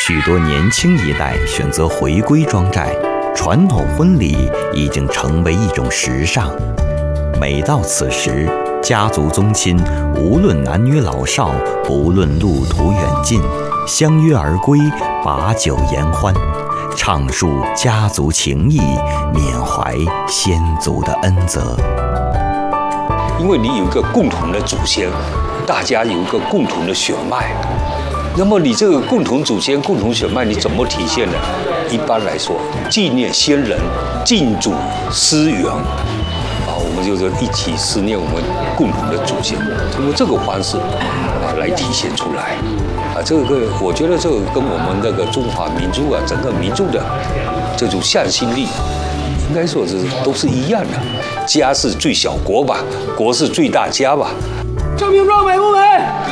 许多年轻一代选择回归庄寨，传统婚礼已经成为一种时尚。每到此时，家族宗亲无论男女老少，不论路途远近，相约而归，把酒言欢，畅述家族情谊，缅怀先祖的恩泽。 因为你有一个共同的祖先，大家有一个共同的血脉，那么你这个共同祖先、共同血脉，你怎么体现呢？一般来说，纪念先人，敬祖思源。我们就是一起思念我们共同的祖先，通过这个方式来体现出来。这个我觉得这个跟我们那个中华民族整个民族的这种向心力，应该说都是一样的。家是最小国吧，国是最大家吧。 这瓶装美不美？